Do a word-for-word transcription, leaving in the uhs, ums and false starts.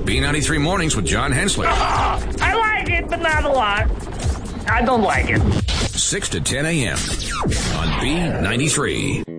B ninety-three Mornings with John Hensley. I like it, but not a lot. I don't like it. six to ten a.m. on B ninety-three.